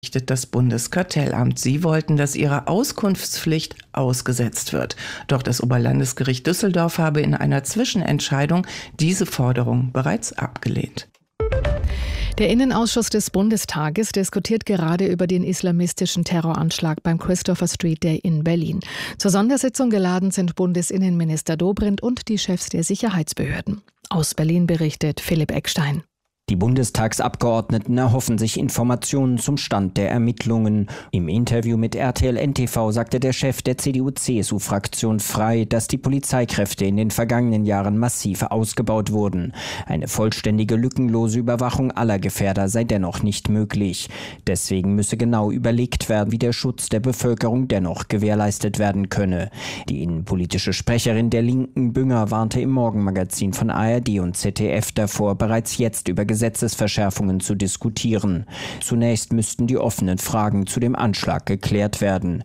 das Bundeskartellamt. Sie wollten, dass ihre Auskunftspflicht ausgesetzt wird. Doch das Oberlandesgericht Düsseldorf habe in einer Zwischenentscheidung diese Forderung bereits abgelehnt. Der Innenausschuss des Bundestages diskutiert gerade über den islamistischen Terroranschlag beim Christopher Street Day in Berlin. Zur Sondersitzung geladen sind Bundesinnenminister Dobrindt und die Chefs der Sicherheitsbehörden. Aus Berlin berichtet Philipp Eckstein. Die Bundestagsabgeordneten erhoffen sich Informationen zum Stand der Ermittlungen. Im Interview mit RTL NTV sagte der Chef der CDU-CSU-Fraktion Frei, dass die Polizeikräfte in den vergangenen Jahren massiv ausgebaut wurden. Eine vollständige, lückenlose Überwachung aller Gefährder sei dennoch nicht möglich. Deswegen müsse genau überlegt werden, wie der Schutz der Bevölkerung dennoch gewährleistet werden könne. Die innenpolitische Sprecherin der Linken, Bünger, warnte im Morgenmagazin von ARD und ZDF davor, bereits jetzt über Gesetzesverschärfungen zu diskutieren. Zunächst müssten die offenen Fragen zu dem Anschlag geklärt werden.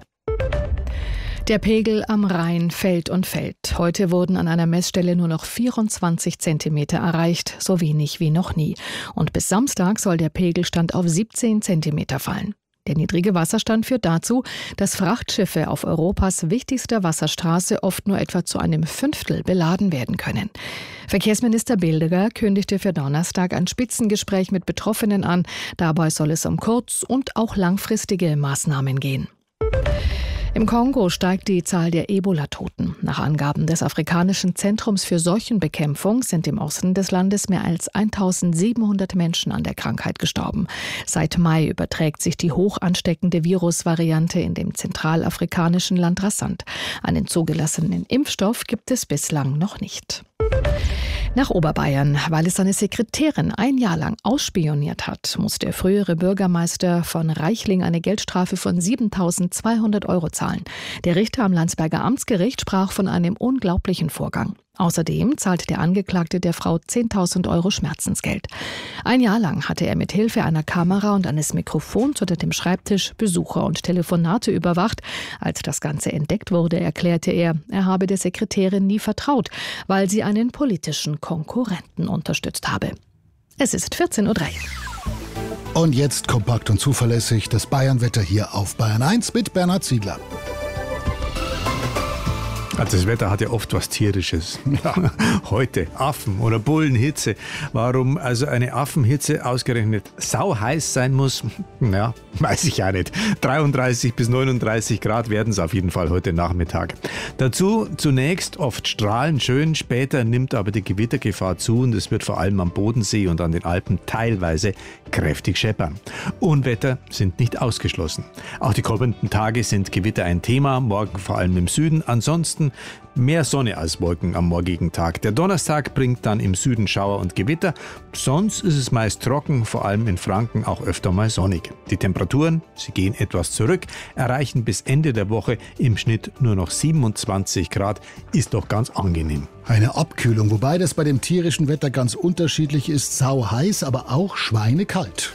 Der Pegel am Rhein fällt und fällt. Heute wurden an einer Messstelle nur noch 24 Zentimeter erreicht, so wenig wie noch nie. Und bis Samstag soll der Pegelstand auf 17 Zentimeter fallen. Der niedrige Wasserstand führt dazu, dass Frachtschiffe auf Europas wichtigster Wasserstraße oft nur etwa zu einem Fünftel beladen werden können. Verkehrsminister Bildeger kündigte für Donnerstag ein Spitzengespräch mit Betroffenen an. Dabei soll es um kurz- und auch langfristige Maßnahmen gehen. Im Kongo steigt die Zahl der Ebola-Toten. Nach Angaben des Afrikanischen Zentrums für Seuchenbekämpfung sind im Osten des Landes mehr als 1700 Menschen an der Krankheit gestorben. Seit Mai überträgt sich die hoch ansteckende Virusvariante in dem zentralafrikanischen Land rasant. Einen zugelassenen Impfstoff gibt es bislang noch nicht. Nach Oberbayern, weil es seine Sekretärin ein Jahr lang ausspioniert hat, muss der frühere Bürgermeister von Reichling eine Geldstrafe von 7.200 € zahlen. Der Richter am Landsberger Amtsgericht sprach von einem unglaublichen Vorgang. Außerdem zahlt der Angeklagte der Frau 10.000 € Schmerzensgeld. Ein Jahr lang hatte er mit Hilfe einer Kamera und eines Mikrofons unter dem Schreibtisch Besucher und Telefonate überwacht. Als das Ganze entdeckt wurde, erklärte er habe der Sekretärin nie vertraut, weil sie einen politischen Konkurrenten unterstützt habe. Es ist 14:03 Uhr. Und jetzt kompakt und zuverlässig das Bayernwetter hier auf Bayern 1 mit Bernhard Ziegler. Also das Wetter hat ja oft was Tierisches. Ja. Heute Affen oder Bullenhitze. Warum also eine Affenhitze ausgerechnet sauheiß sein muss, ja, weiß ich ja nicht. 33 bis 39 Grad werden es auf jeden Fall heute Nachmittag. Dazu zunächst oft strahlend schön, später nimmt aber die Gewittergefahr zu und es wird vor allem am Bodensee und an den Alpen teilweise kräftig scheppern. Unwetter sind nicht ausgeschlossen. Auch die kommenden Tage sind Gewitter ein Thema, morgen vor allem im Süden. Ansonsten mehr Sonne als Wolken am morgigen Tag. Der Donnerstag bringt dann im Süden Schauer und Gewitter. Sonst ist es meist trocken, vor allem in Franken auch öfter mal sonnig. Die Temperaturen, sie gehen etwas zurück, erreichen bis Ende der Woche im Schnitt nur noch 27 Grad. Ist doch ganz angenehm. Eine Abkühlung, wobei das bei dem tierischen Wetter ganz unterschiedlich ist. Sau heiß, aber auch schweinekalt.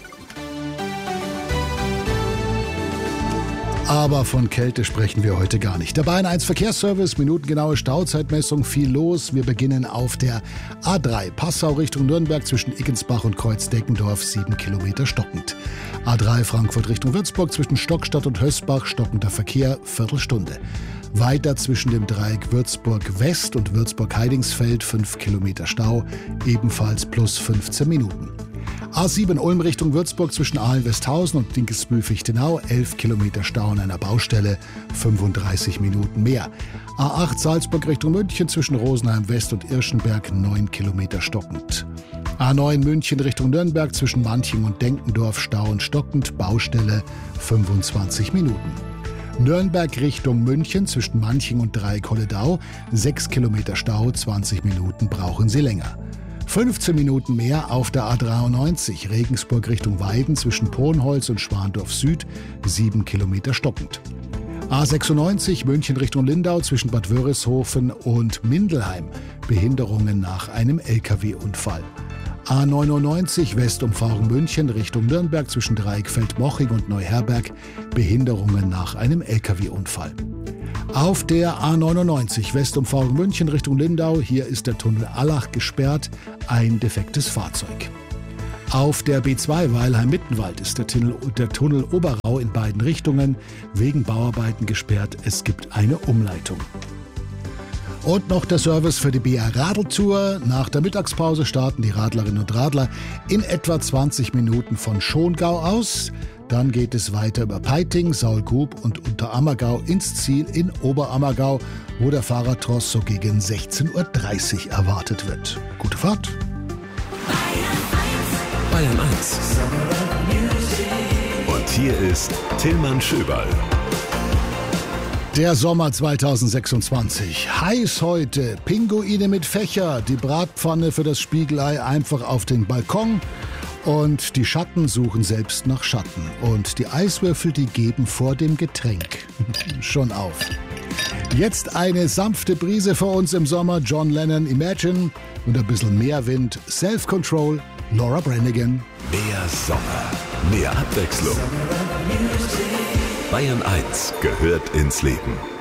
Aber von Kälte sprechen wir heute gar nicht. Der Bayern 1 Verkehrsservice, minutengenaue Stauzeitmessung, viel los. Wir beginnen auf der A3 Passau Richtung Nürnberg zwischen Iggensbach und Kreuzdeckendorf, 7 Kilometer stockend. A3 Frankfurt Richtung Würzburg zwischen Stockstadt und Hösbach, stockender Verkehr, Viertelstunde. Weiter zwischen dem Dreieck Würzburg West und Würzburg-Heidingsfeld, 5 Kilometer Stau, ebenfalls plus 15 Minuten. A7 Ulm Richtung Würzburg zwischen Aalen-Westhausen und Dinkelsbühl-Fichtenau, 11 Kilometer Stau an einer Baustelle, 35 Minuten mehr. A8 Salzburg Richtung München zwischen Rosenheim West und Irschenberg, 9 Kilometer stockend. A9 München Richtung Nürnberg zwischen Manching und Denkendorf, Stau und stockend, Baustelle, 25 Minuten. Nürnberg Richtung München zwischen Manching und Dreieck-Holledau, 6 Kilometer Stau, 20 Minuten brauchen Sie länger. 15 Minuten mehr auf der A93 Regensburg Richtung Weiden zwischen Ponholz und Schwandorf Süd, 7 Kilometer stockend. A96 München Richtung Lindau zwischen Bad Wörishofen und Mindelheim, Behinderungen nach einem LKW-Unfall. A99 Westumfahrung München Richtung Nürnberg zwischen Dreieckfeld-Moching und Neuherberg, Behinderungen nach einem LKW-Unfall. Auf der A99 Westumfahrung München Richtung Lindau, hier ist der Tunnel Allach gesperrt, ein defektes Fahrzeug. Auf der B2 Weilheim-Mittenwald ist der Tunnel Oberrau in beiden Richtungen wegen Bauarbeiten gesperrt. Es gibt eine Umleitung. Und noch der Service für die BR Radeltour. Nach der Mittagspause starten die Radlerinnen und Radler in etwa 20 Minuten von Schongau aus. Dann geht es weiter über Peiting, Saulgrub und Unterammergau ins Ziel in Oberammergau, wo der Fahrradtross so gegen 16.30 Uhr erwartet wird. Gute Fahrt! Bayern 1. Und hier ist Tillmann Schöberl. Der Sommer 2026. Heiß heute. Pinguine mit Fächer. Die Bratpfanne für das Spiegelei einfach auf den Balkon. Und die Schatten suchen selbst nach Schatten. Und die Eiswürfel, die geben vor dem Getränk schon auf. Jetzt eine sanfte Brise vor uns im Sommer. John Lennon, Imagine. Und ein bisschen mehr Wind. Self-Control. Laura Branigan. Mehr Sommer, mehr Abwechslung. Bayern 1 gehört ins Leben.